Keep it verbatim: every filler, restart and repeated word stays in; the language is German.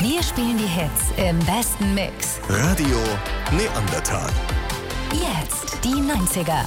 Wir spielen die Hits im besten Mix. Radio Neandertal. Jetzt die neunziger.